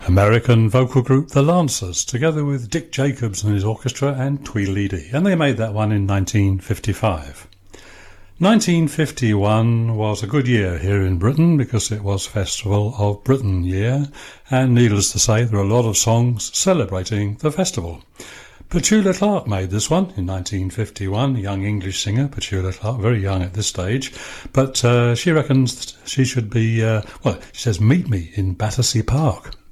American vocal group The Lancers, together with Dick Jacobs and his orchestra and Tweedledee, and they made that one in 1955. 1951 was a good year here in Britain because it was Festival of Britain year, and needless to say there are a lot of songs celebrating the festival. Petula Clark made this one in 1951, a young English singer, Petula Clark, very young at this stage, but she reckons she should be, she says, meet me in Battersea Park.